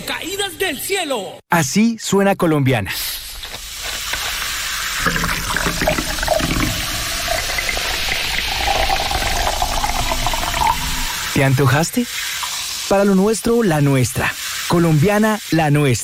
caídas del cielo. Así suena Colombiana. ¿Te antojaste? Para lo nuestro, la nuestra. Colombiana, la nuestra.